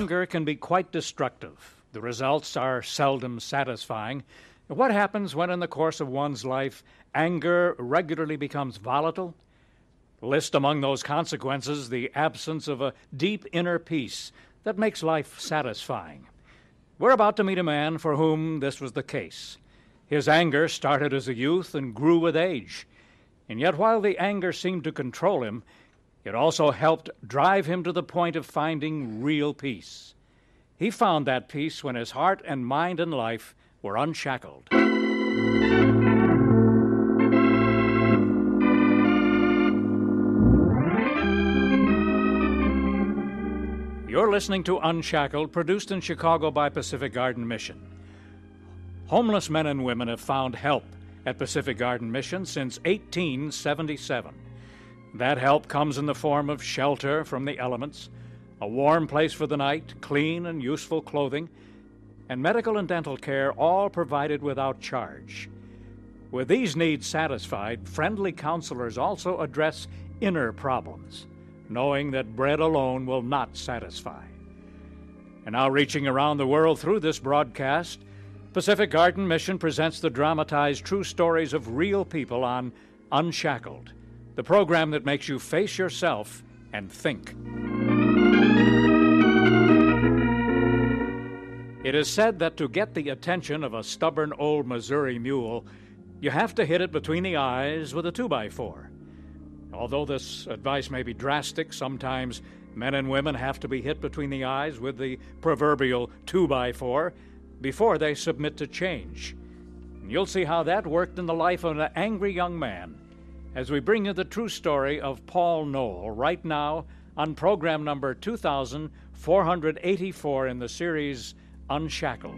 Anger can be quite destructive. The results are seldom satisfying. What happens when, in the course of one's life, anger regularly becomes volatile? List among those consequences the absence of a deep inner peace that makes life satisfying. We're about to meet a man for whom this was the case. His anger started as a youth and grew with age. And yet, while the anger seemed to control him, it also helped drive him to the point of finding real peace. He found that peace when his heart and mind and life were unshackled. You're listening to Unshackled, produced in Chicago by Pacific Garden Mission. Homeless men and women have found help at Pacific Garden Mission since 1877. That help comes in the form of shelter from the elements, a warm place for the night, clean and useful clothing, and medical and dental care, all provided without charge. With these needs satisfied, friendly counselors also address inner problems, knowing that bread alone will not satisfy. And now, reaching around the world through this broadcast, Pacific Garden Mission presents the dramatized true stories of real people on Unshackled, the program that makes you face yourself and think. It is said that to get the attention of a stubborn old Missouri mule, you have to hit it between the eyes with a 2x4. Although this advice may be drastic, sometimes men and women have to be hit between the eyes with the proverbial 2x4 before they submit to change. And you'll see how that worked in the life of an angry young man as we bring you the true story of Paul Knoll right now on program number 2484 in the series Unshackled.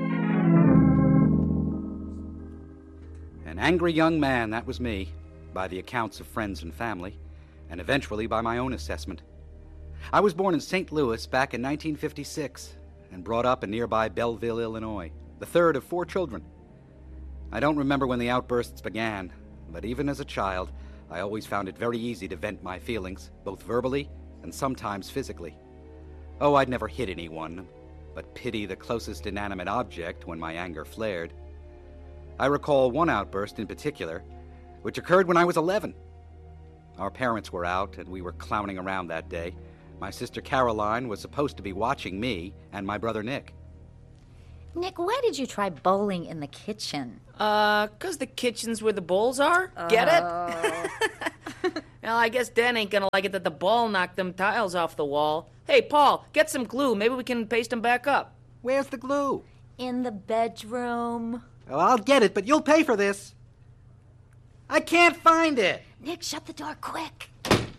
An angry young man, that was me, by the accounts of friends and family, and eventually by my own assessment. I was born in St. Louis back in 1956 and brought up in nearby Belleville, Illinois, the third of 4 children. I don't remember when the outbursts began, but even as a child, I always found it very easy to vent my feelings, both verbally and sometimes physically. Oh, I'd never hit anyone, but pity the closest inanimate object when my anger flared. I recall one outburst in particular, which occurred when I was 11. Our parents were out, and we were clowning around that day. My sister Caroline was supposed to be watching me and my brother Nick. Nick, why did you try bowling in the kitchen? 'Cause the kitchen's where the bowls are. Get it? Well, I guess Dan ain't gonna like it that the ball knocked them tiles off the wall. Hey, Paul, get some glue. Maybe we can paste them back up. Where's the glue? In the bedroom. Oh, I'll get it, but you'll pay for this. I can't find it. Nick, shut the door quick.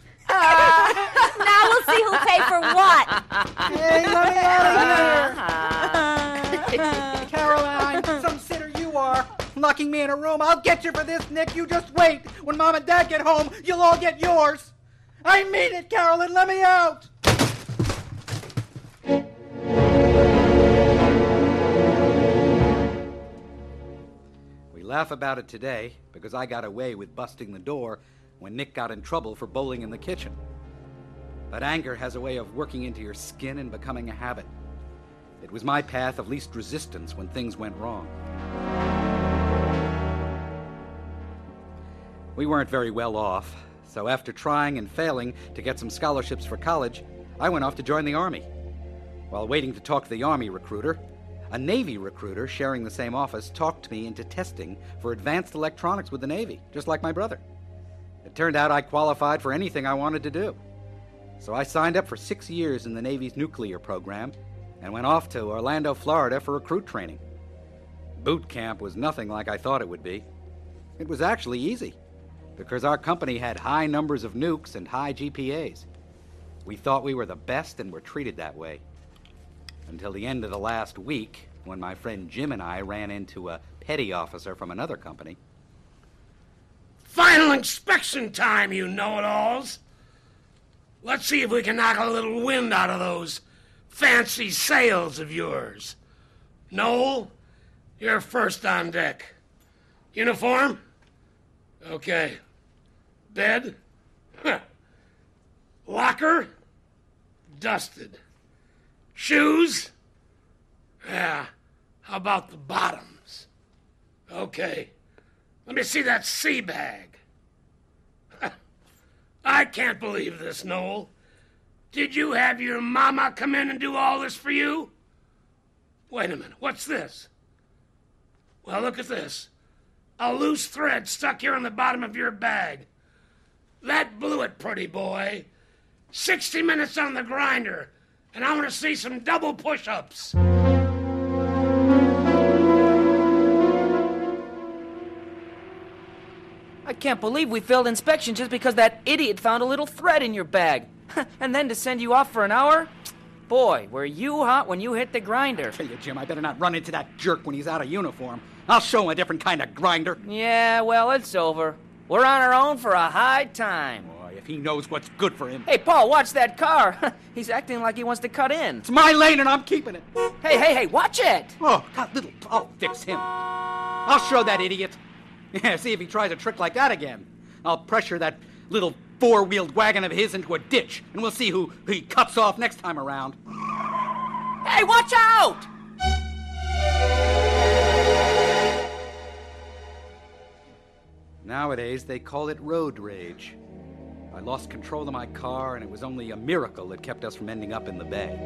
Now we'll see who'll pay for what. Hey, let me out of here. Caroline, some sitter you are. Locking me in a room. I'll get you for this, Nick. You just wait. When Mom and Dad get home, you'll all get yours. I mean it, Carolyn. Let me out. We laugh about it today because I got away with busting the door when Nick got in trouble for bowling in the kitchen. But anger has a way of working into your skin and becoming a habit. It was my path of least resistance when things went wrong. We weren't very well off, so after trying and failing to get some scholarships for college, I went off to join the Army. While waiting to talk to the Army recruiter, a Navy recruiter sharing the same office talked me into testing for advanced electronics with the Navy, just like my brother. It turned out I qualified for anything I wanted to do. So I signed up for 6 years in the Navy's nuclear program and went off to Orlando, Florida for recruit training. Boot camp was nothing like I thought it would be. It was actually easy, because our company had high numbers of nukes and high GPAs. We thought we were the best and were treated that way. Until the end of the last week, when my friend Jim and I ran into a petty officer from another company. Final inspection time, you know-it-alls. Let's see if we can knock a little wind out of those fancy sails of yours. Noel, you're first on deck. Uniform? Okay. Bed? Huh. Locker? Dusted. Shoes? Yeah. How about the bottoms? Okay. Let me see that sea bag. I can't believe this, Noel. Did you have your mama come in and do all this for you? Wait a minute, what's this? Well, look at this. A loose thread stuck here on the bottom of your bag. That blew it, pretty boy. 60 minutes on the grinder, and I want to see some double push-ups. I can't believe we failed inspection just because that idiot found a little thread in your bag. And then to send you off for an hour? Boy, were you hot when you hit the grinder. Tell you, Jim, I better not run into that jerk when he's out of uniform. I'll show him a different kind of grinder. Yeah, well, it's over. We're on our own for a high time. Boy, if he knows what's good for him. Hey, Paul, watch that car. He's acting like he wants to cut in. It's my lane and I'm keeping it. Hey, watch it! Oh, God, I'll fix him. I'll show that idiot. Yeah, see if he tries a trick like that again. I'll pressure that little four-wheeled wagon of his into a ditch, and we'll see who he cuts off next time around. Hey, watch out! Nowadays, they call it road rage. I lost control of my car, and it was only a miracle that kept us from ending up in the bay.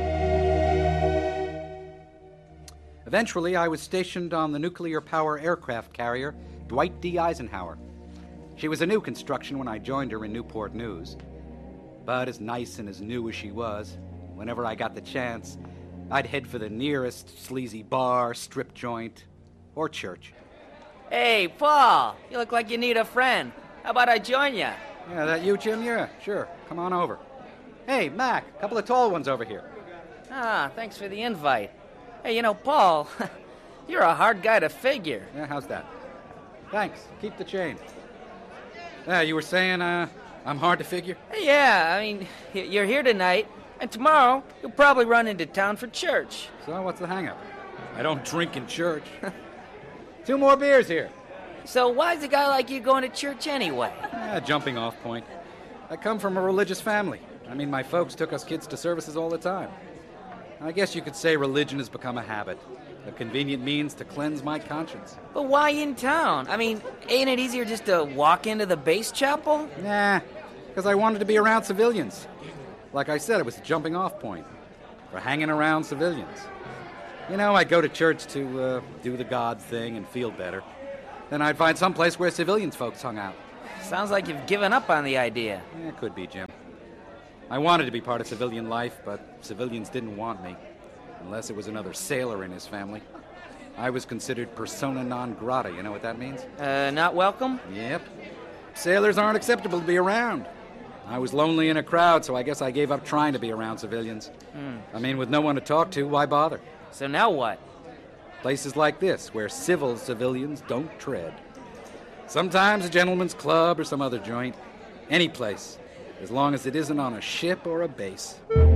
Eventually, I was stationed on the nuclear power aircraft carrier Dwight D. Eisenhower. She was a new construction when I joined her in Newport News. But as nice and as new as she was, whenever I got the chance, I'd head for the nearest sleazy bar, strip joint, or church. Hey, Paul, you look like you need a friend. How about I join you? Yeah, that you, Jim? Yeah, sure. Come on over. Hey, Mac, a couple of tall ones over here. Ah, thanks for the invite. Hey, Paul, you're a hard guy to figure. Yeah, how's that? Thanks. Keep the change. Yeah, you were saying, I'm hard to figure? Yeah, I mean, you're here tonight, and tomorrow you'll probably run into town for church. So what's the hang-up? I don't drink in church. 2 more beers here. So why's a guy like you going to church anyway? Jumping off point. I come from a religious family. I mean, my folks took us kids to services all the time. I guess you could say religion has become a habit, a convenient means to cleanse my conscience. But why in town? I mean, ain't it easier just to walk into the base chapel? Nah, because I wanted to be around civilians. Like I said, it was a jumping off point for hanging around civilians. I'd go to church to do the God thing and feel better. Then I'd find some place where civilians folks hung out. Sounds like you've given up on the idea. Yeah, it could be, Jim. I wanted to be part of civilian life, but civilians didn't want me, unless it was another sailor in his family. I was considered persona non grata. You know what that means? Not welcome? Yep. Sailors aren't acceptable to be around. I was lonely in a crowd, so I guess I gave up trying to be around civilians. I mean, with no one to talk to, why bother? So now what? Places like this, where civil civilians don't tread. Sometimes a gentleman's club or some other joint. Any place, as long as it isn't on a ship or a base.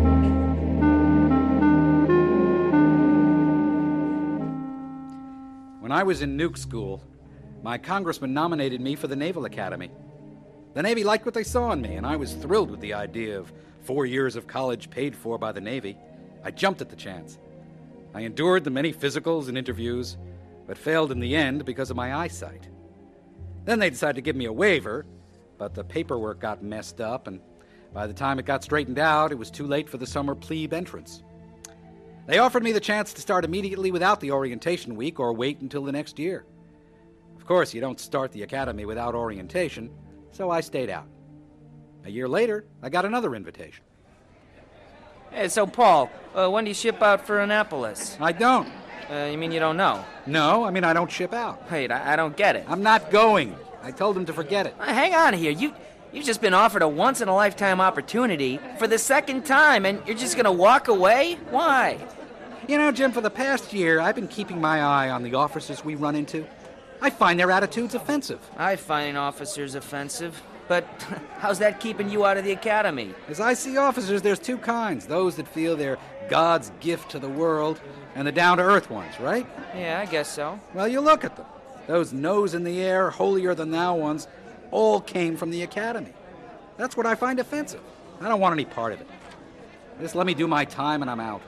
When I was in nuke school, my congressman nominated me for the Naval Academy. The Navy liked what they saw in me, and I was thrilled with the idea of 4 years of college paid for by the Navy. I jumped at the chance. I endured the many physicals and interviews, but failed in the end because of my eyesight. Then they decided to give me a waiver, but the paperwork got messed up, and by the time it got straightened out, it was too late for the summer plebe entrance. They offered me the chance to start immediately without the orientation week or wait until the next year. Of course, you don't start the academy without orientation, so I stayed out. A year later, I got another invitation. Hey, so Paul, when do you ship out for Annapolis? I don't. You mean you don't know? No, I mean I don't ship out. Wait, I don't get it. I'm not going. I told him to forget it. Hang on here. You've just been offered a once-in-a-lifetime opportunity for the second time, and you're just going to walk away? Why? Jim, for the past year, I've been keeping my eye on the officers we run into. I find their attitudes offensive. I find officers offensive. But how's that keeping you out of the academy? As I see officers, there's 2 kinds. Those that feel they're God's gift to the world, and the down-to-earth ones, right? Yeah, I guess so. Well, you look at them. Those nose-in-the-air, holier-than-thou ones all came from the academy. That's what I find offensive. I don't want any part of it. Just let me do my time and I'm out.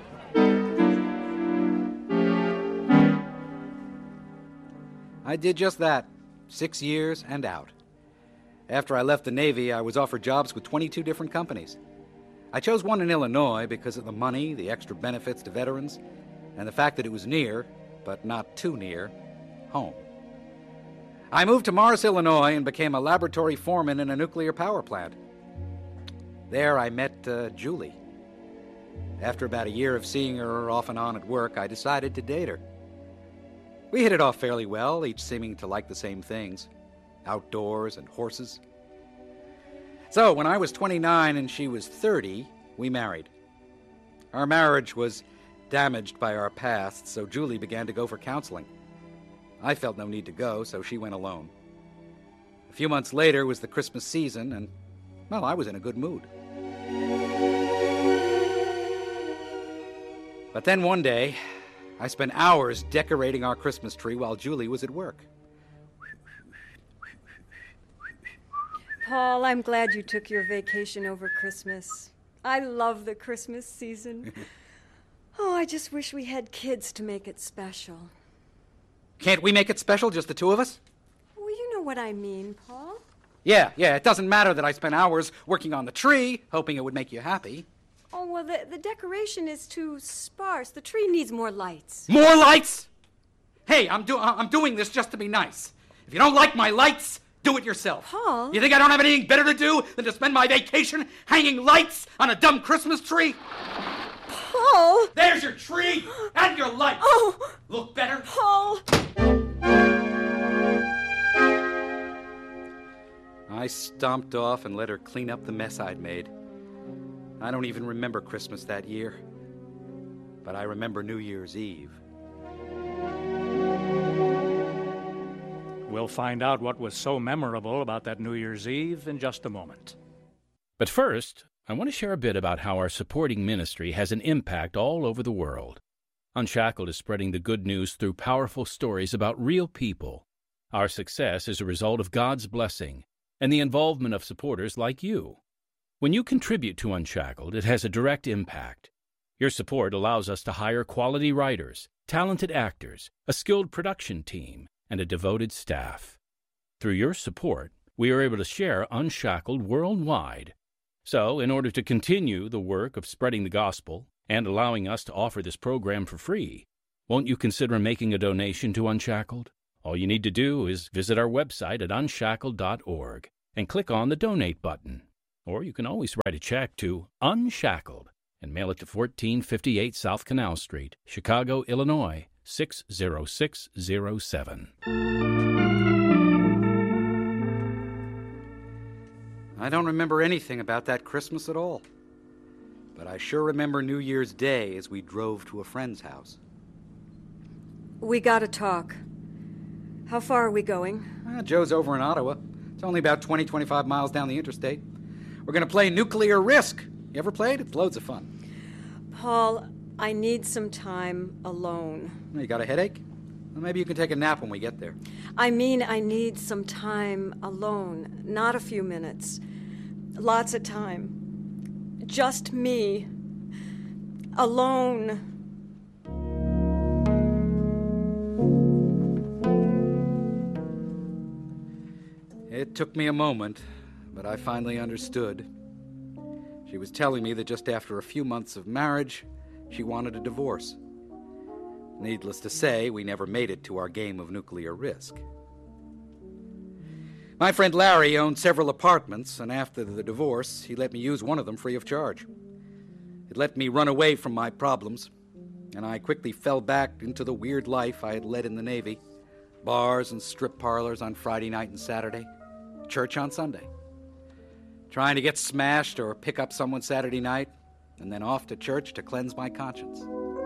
I did just that. 6 years and out. After I left the Navy, I was offered jobs with 22 different companies. I chose one in Illinois because of the money, the extra benefits to veterans, and the fact that it was near, but not too near, home. I moved to Morris, Illinois, and became a laboratory foreman in a nuclear power plant. There I met Julie. After about a year of seeing her off and on at work, I decided to date her. We hit it off fairly well, each seeming to like the same things: outdoors and horses. So, when I was 29 and she was 30, we married. Our marriage was damaged by our past, so Julie began to go for counseling. I felt no need to go, so she went alone. A few months later was the Christmas season, and, well, I was in a good mood. But then one day, I spent hours decorating our Christmas tree while Julie was at work. Paul, I'm glad you took your vacation over Christmas. I love the Christmas season. Oh, I just wish we had kids to make it special. Can't we make it special, just the two of us? Well, you know what I mean, Paul. Yeah, it doesn't matter that I spent hours working on the tree, hoping it would make you happy. Oh, well, the decoration is too sparse. The tree needs more lights. More lights? Hey, I'm doing this just to be nice. If you don't like my lights, do it yourself. Paul? You think I don't have anything better to do than to spend my vacation hanging lights on a dumb Christmas tree? Paul! There's your tree and your lights. Oh! Look better? Paul! I stomped off and let her clean up the mess I'd made. I don't even remember Christmas that year, but I remember New Year's Eve. We'll find out what was so memorable about that New Year's Eve in just a moment. But first, I want to share a bit about how our supporting ministry has an impact all over the world. Unshackled is spreading the good news through powerful stories about real people. Our success is a result of God's blessing and the involvement of supporters like you. When you contribute to Unshackled, it has a direct impact. Your support allows us to hire quality writers, talented actors, a skilled production team, and a devoted staff. Through your support, we are able to share Unshackled worldwide. So, in order to continue the work of spreading the gospel and allowing us to offer this program for free, won't you consider making a donation to Unshackled? All you need to do is visit our website at unshackled.org and click on the Donate button. Or you can always write a check to Unshackled and mail it to 1458 South Canal Street, Chicago, Illinois, 60607. I don't remember anything about that Christmas at all. But I sure remember New Year's Day as we drove to a friend's house. We gotta talk. How far are we going? Joe's over in Ottawa. It's only about 25 miles down the interstate. We're going to play Nuclear Risk. You ever played? It's loads of fun. Paul, I need some time alone. You got a headache? Well, maybe you can take a nap when we get there. I mean, I need some time alone, not a few minutes. Lots of time. Just me. Alone. It took me a moment, but I finally understood. She was telling me that just after a few months of marriage, she wanted a divorce. Needless to say, we never made it to our game of Nuclear Risk. My friend Larry owned several apartments, and after the divorce, he let me use one of them free of charge. It let me run away from my problems, and I quickly fell back into the weird life I had led in the Navy. Bars and strip parlors on Friday night and Saturday. Church on Sunday. Trying to get smashed or pick up someone Saturday night, and then off to church to cleanse my conscience.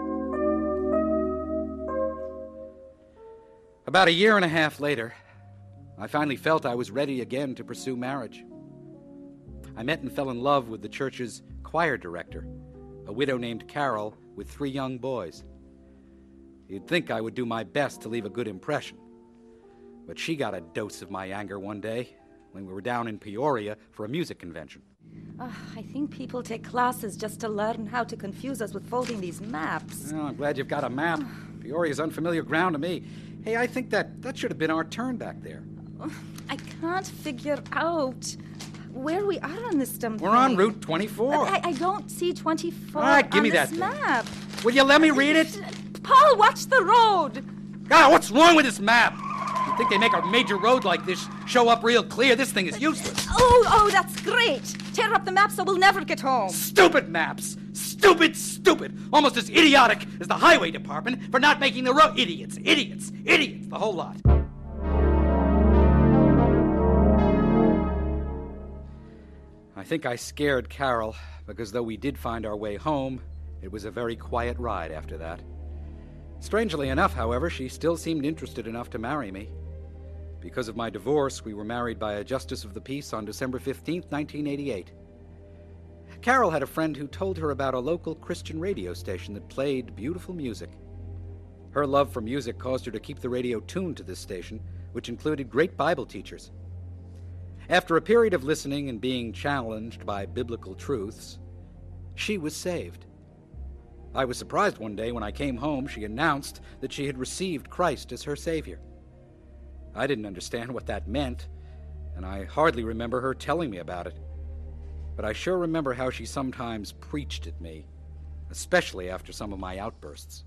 About a year and a half later, I finally felt I was ready again to pursue marriage. I met and fell in love with the church's choir director, a widow named Carol with 3 young boys. You'd think I would do my best to leave a good impression. But she got a dose of my anger one day when we were down in Peoria for a music convention. I think people take classes just to learn how to confuse us with folding these maps. Well, I'm glad you've got a map. Peoria's unfamiliar ground to me. Hey, I think that should have been our turn back there. I can't figure out where we are on this dumb We're thing. on Route 24. I don't see 24 All right, give on me this that thing. map. Will you let me read it? Paul, watch the road. God, what's wrong with this map? You think they make a major road like this show up real clear? This thing is useless. Oh, that's great. Tear up the map so we'll never get home. Stupid maps. Stupid. Almost as idiotic as the highway department for not making the road. Idiots, the whole lot. I think I scared Carol, because though we did find our way home, it was a very quiet ride after that. Strangely enough, however, she still seemed interested enough to marry me. Because of my divorce, we were married by a justice of the peace on December 15th, 1988. Carol had a friend who told her about a local Christian radio station that played beautiful music. Her love for music caused her to keep the radio tuned to this station, which included great Bible teachers. After a period of listening and being challenged by biblical truths, she was saved. I was surprised one day when I came home, she announced that she had received Christ as her Savior. I didn't understand what that meant, and I hardly remember her telling me about it. But I sure remember how she sometimes preached at me, especially after some of my outbursts.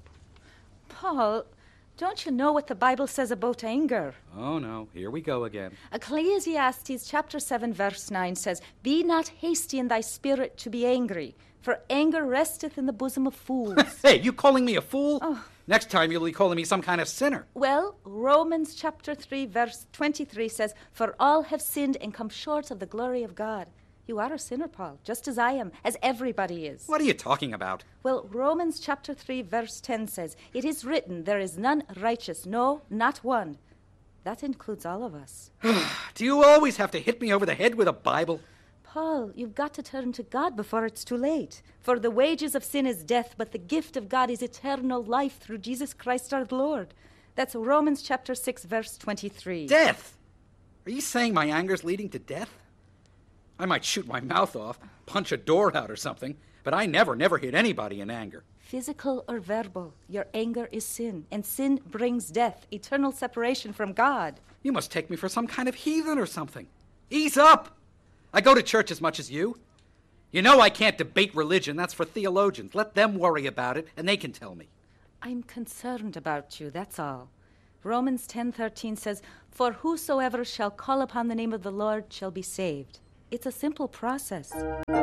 Paul, don't you know what the Bible says about anger? Oh, no, here we go again. Ecclesiastes chapter 7, verse 9 says, "Be not hasty in thy spirit to be angry, for anger resteth in the bosom of fools." Hey, you calling me a fool? Oh. Next time you'll be calling me some kind of sinner. Well, Romans chapter 3, verse 23 says, "For all have sinned and come short of the glory of God." You are a sinner, Paul, just as I am, as everybody is. What are you talking about? Well, Romans chapter 3, verse 10 says, "It is written, there is none righteous, no, not one." That includes all of us. Do you always have to hit me over the head with a Bible? Paul, you've got to turn to God before it's too late. For the wages of sin is death, but the gift of God is eternal life through Jesus Christ our Lord. That's Romans chapter 6, verse 23. Death? Are you saying my anger's leading to death? I might shoot my mouth off, punch a door out or something, but I never hit anybody in anger. Physical or verbal, your anger is sin, and sin brings death, eternal separation from God. You must take me for some kind of heathen or something. Ease up! I go to church as much as you. You know I can't debate religion. That's for theologians. Let them worry about it, and they can tell me. I'm concerned about you, that's all. Romans 10:13 says, "For whosoever shall call upon the name of the Lord shall be saved." It's a simple process.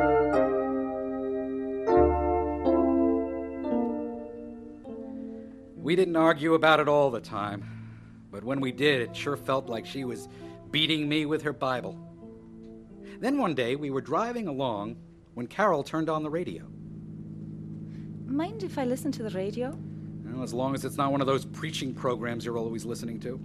We didn't argue about it all the time, but when we did, it sure felt like she was beating me with her Bible. Then one day, we were driving along when Carol turned on the radio. Mind if I listen to the radio? Well, as long as it's not one of those preaching programs you're always listening to.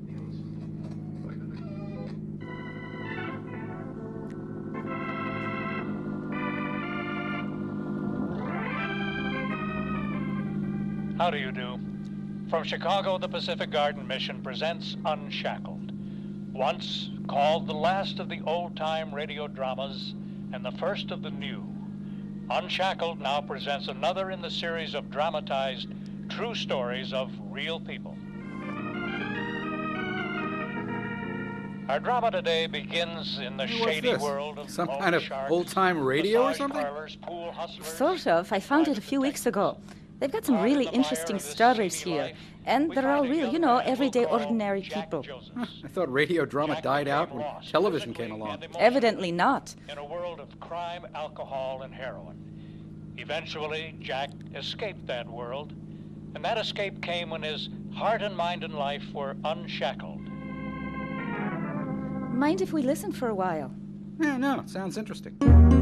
How do you do? From Chicago, the Pacific Garden Mission presents Unshackled. Once called the last of the old-time radio dramas and the first of the new, Unshackled now presents another in the series of dramatized true stories of real people. Our drama today begins in the Hey, what's shady this? world of Some loan kind of sharks, old-time radio or massage something? parlors, pool hustlers, Sort of. I found it a few weeks ago. They've got some really interesting stories here. And they're all real, you know, everyday, ordinary people. I thought radio drama died out when television came along. Evidently not. In a world of crime, alcohol, and heroin. Eventually, Jack escaped that world, and that escape came when his heart and mind and life were unshackled. Mind if we listen for a while? Yeah, no, it sounds interesting.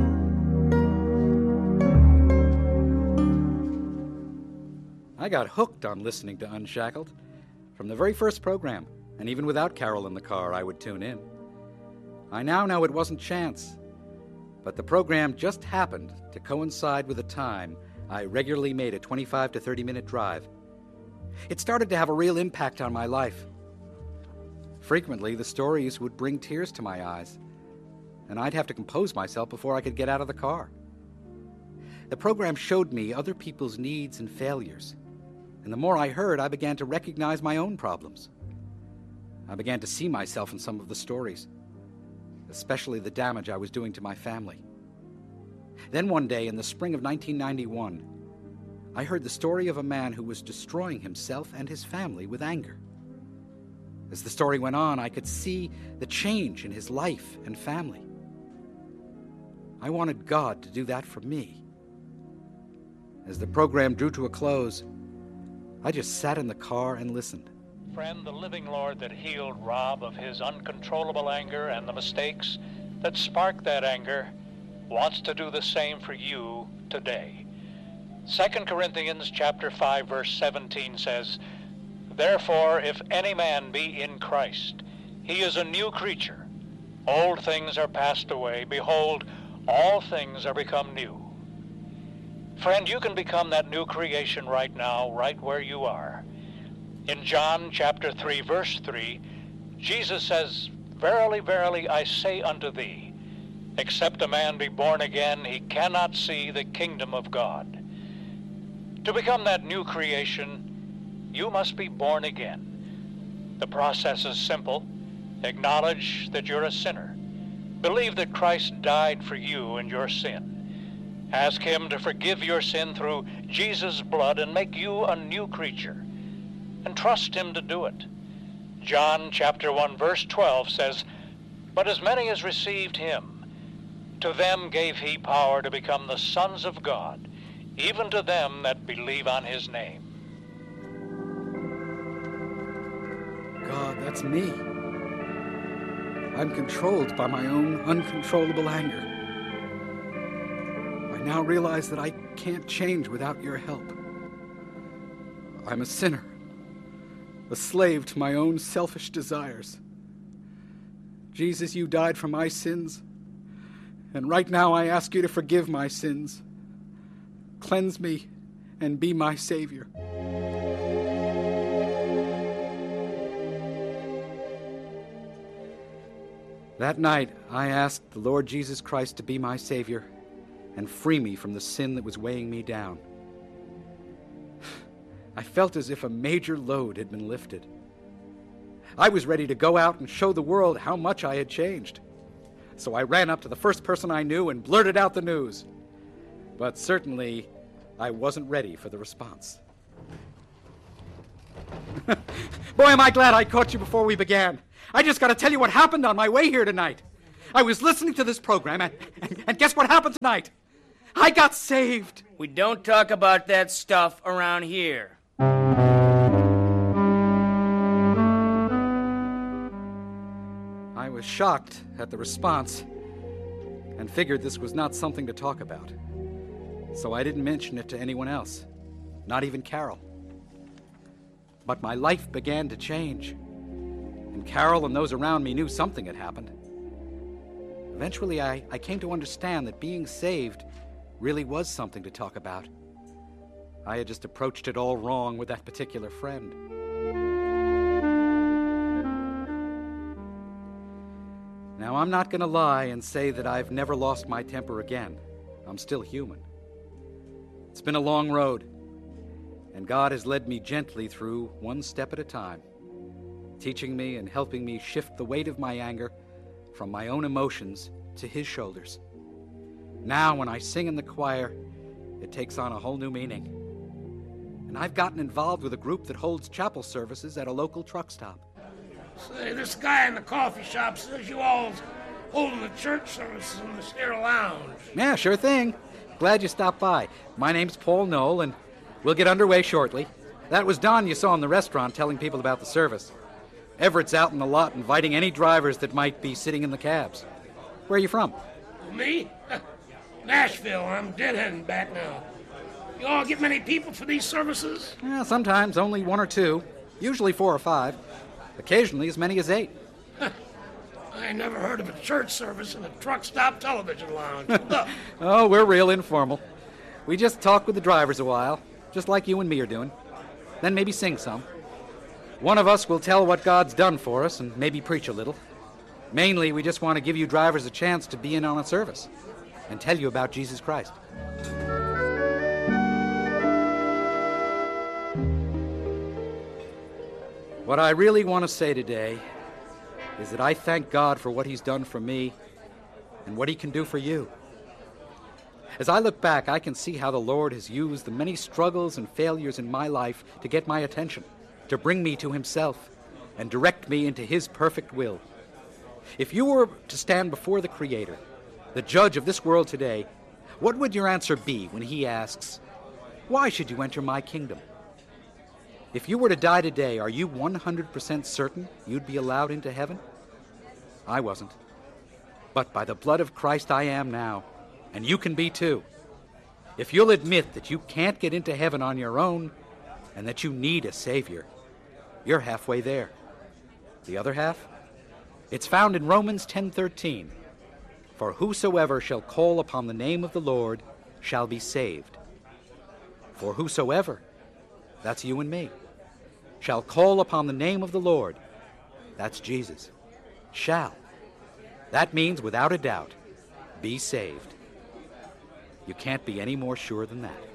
I got hooked on listening to Unshackled. From the very first program, and even without Carol in the car, I would tune in. I now know it wasn't chance, but the program just happened to coincide with the time I regularly made a 25 to 30-minute drive. It started to have a real impact on my life. Frequently, the stories would bring tears to my eyes. and I'd have to compose myself before I could get out of the car. The program showed me other people's needs and failures, and the more I heard, I began to recognize my own problems. I began to see myself in some of the stories, especially the damage I was doing to my family. Then one day in the spring of 1991, I heard the story of a man who was destroying himself and his family with anger. As the story went on, I could see the change in his life and family. I wanted God to do that for me. As the program drew to a close, I just sat in the car and listened. Friend, the living Lord that healed Rob of his uncontrollable anger and the mistakes that sparked that anger wants to do the same for you today. 2 Corinthians chapter 5, verse 17 says, Therefore, if any man be in Christ, he is a new creature. Old things are passed away. Behold, all things are become new. Friend, you can become that new creation right now, right where you are. In John chapter 3, verse 3, Jesus says, Verily, verily, I say unto thee, except a man be born again, he cannot see the kingdom of God. To become that new creation, you must be born again. The process is simple. Acknowledge that you're a sinner. Believe that Christ died for you and your sin. Ask him to forgive your sin through Jesus' blood and make you a new creature. And trust him to do it. John chapter 1, verse 12 says, But as many as received him, to them gave he power to become the sons of God, even to them that believe on his name. God, that's me. I'm controlled by my own uncontrollable anger. I now realize that I can't change without your help. I'm a sinner, a slave to my own selfish desires. Jesus, you died for my sins, and right now I ask you to forgive my sins. Cleanse me and be my Savior. That night, I asked the Lord Jesus Christ to be my Savior and free me from the sin that was weighing me down. I felt as if a major load had been lifted. I was ready to go out and show the world how much I had changed. So I ran up to the first person I knew and blurted out the news. But certainly, I wasn't ready for the response. Boy, am I glad I caught you before we began. I just got to tell you what happened on my way here tonight. I was listening to this program, and guess what happened tonight? I got saved. We don't talk about that stuff around here. I was shocked at the response and figured this was not something to talk about. So I didn't mention it to anyone else, not even Carol. But my life began to change, and Carol and those around me knew something had happened. Eventually, I came to understand that being saved really was something to talk about. I had just approached it all wrong with that particular friend. Now, I'm not going to lie and say that I've never lost my temper again. I'm still human. It's been a long road, and God has led me gently through one step at a time, teaching me and helping me shift the weight of my anger from my own emotions to his shoulders. Now, when I sing in the choir, it takes on a whole new meaning. And I've gotten involved with a group that holds chapel services at a local truck stop. Say, this guy in the coffee shop says you all's holding the church services in this here lounge. Yeah, sure thing. Glad you stopped by. My name's Paul Knoll, and we'll get underway shortly. That was Don you saw in the restaurant telling people about the service. Everett's out in the lot inviting any drivers that might be sitting in the cabs. Where are you from? Me? Nashville. I'm deadheading back now. You all get many people for these services? Well, sometimes only 1 or 2. Usually 4 or 5. Occasionally as many as 8. I never heard of a church service in a truck stop television lounge. Oh, we're real informal. We just talk with the drivers a while, just like you and me are doing. Then maybe sing some. One of us will tell what God's done for us and maybe preach a little. Mainly, we just want to give you drivers a chance to be in on a service and tell you about Jesus Christ. What I really want to say today is that I thank God for what He's done for me and what He can do for you. As I look back, I can see how the Lord has used the many struggles and failures in my life to get my attention, to bring me to Himself, and direct me into His perfect will. If you were to stand before the Creator, the judge of this world today, what would your answer be when He asks, "Why should you enter my kingdom?" If you were to die today, are you 100% certain you'd be allowed into heaven? I wasn't. But by the blood of Christ I am now, and you can be too. If you'll admit that you can't get into heaven on your own, and that you need a Savior, you're halfway there. The other half? It's found in Romans 10:13. For whosoever shall call upon the name of the Lord shall be saved. For whosoever, that's you and me, shall call upon the name of the Lord, that's Jesus, shall. That means, without a doubt, be saved. You can't be any more sure than that.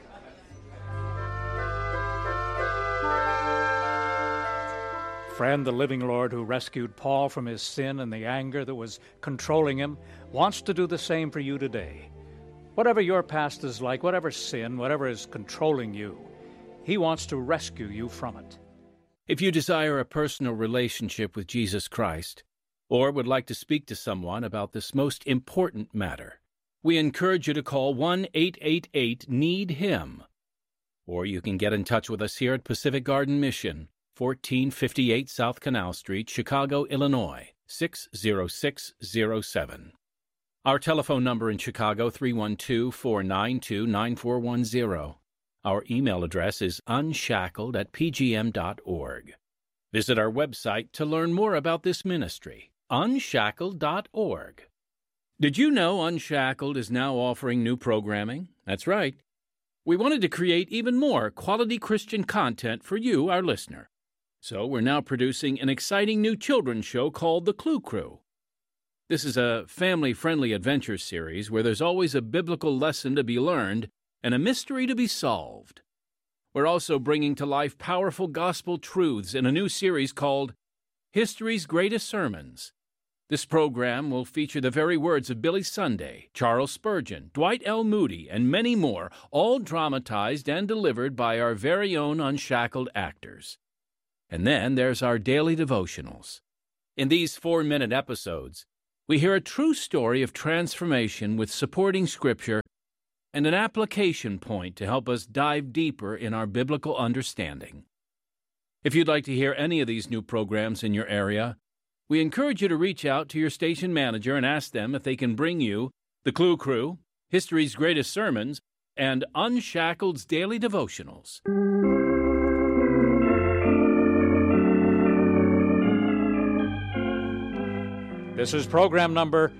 Friend, the living Lord who rescued Paul from his sin and the anger that was controlling him wants to do the same for you today. Whatever your past is like, whatever sin, whatever is controlling you, He wants to rescue you from it. If you desire a personal relationship with Jesus Christ, or would like to speak to someone about this most important matter, we encourage you to call 1-888-NEED-HIM. Or you can get in touch with us here at Pacific Garden Mission, 1458 South Canal Street, Chicago, Illinois, 60607. Our telephone number in Chicago, 312-492-9410. Our email address is unshackled@pgm.org. Visit our website to learn more about this ministry, unshackled.org. Did you know Unshackled is now offering new programming? That's right. We wanted to create even more quality Christian content for you, our listener. So we're now producing an exciting new children's show called The Clue Crew. This is a family-friendly adventure series where there's always a biblical lesson to be learned and a mystery to be solved. We're also bringing to life powerful gospel truths in a new series called History's Greatest Sermons. This program will feature the very words of Billy Sunday, Charles Spurgeon, Dwight L. Moody, and many more, all dramatized and delivered by our very own Unshackled actors. And then there's our daily devotionals. In these 4-minute episodes, we hear a true story of transformation with supporting scripture and an application point to help us dive deeper in our biblical understanding. If you'd like to hear any of these new programs in your area, we encourage you to reach out to your station manager and ask them if they can bring you The Clue Crew, History's Greatest Sermons, and Unshackled's Daily Devotionals. This is program number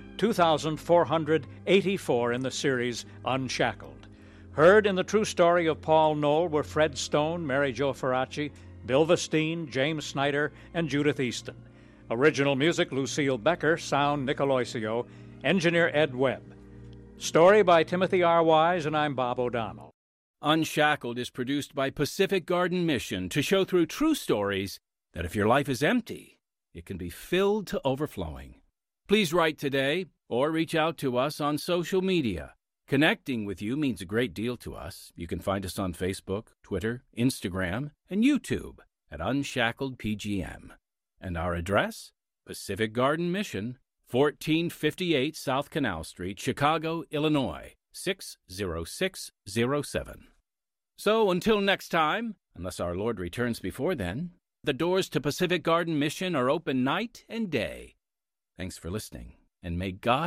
2484 in the series Unshackled. Heard in the true story of Paul Knoll were Fred Stone, Mary Jo Ferracci, Bill Vestine, James Snyder, and Judith Easton. Original music, Lucille Becker. Sound, Nick Aloisio. Engineer, Ed Webb. Story by Timothy R. Wise, and I'm Bob O'Donnell. Unshackled is produced by Pacific Garden Mission to show through true stories that if your life is empty, it can be filled to overflowing. Please write today or reach out to us on social media. Connecting with you means a great deal to us. You can find us on Facebook, Twitter, Instagram, and YouTube at Unshackled PGM. And our address, Pacific Garden Mission, 1458 South Canal Street, Chicago, Illinois, 60607. So until next time, unless our Lord returns before then, the doors to Pacific Garden Mission are open night and day. Thanks for listening, and may God